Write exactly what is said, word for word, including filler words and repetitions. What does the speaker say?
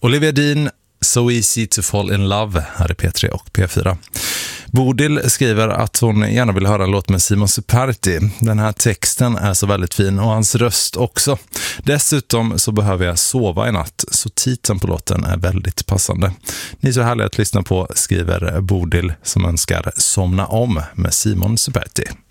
Olivia Dean, So Easy to Fall in Love, här i P tre och P fyra. Bodil skriver att hon gärna vill höra en låt med Simon Superti. Den här texten är så väldigt fin och hans röst också. Dessutom så behöver jag sova i natt, så titeln på låten är väldigt passande. Ni är så härliga att lyssna på, skriver Bodil, som önskar Somna om med Simon Superti.